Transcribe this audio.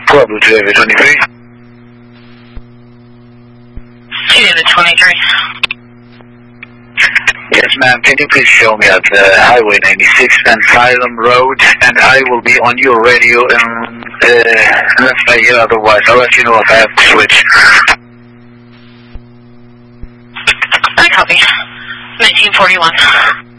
12 to David 23. David 23. Yes, ma'am. Can you please show me at Highway 96 and Salem Road, and I will be on your radio, and unless I hear otherwise, I'll let you know if I have to switch. I copy. 1941.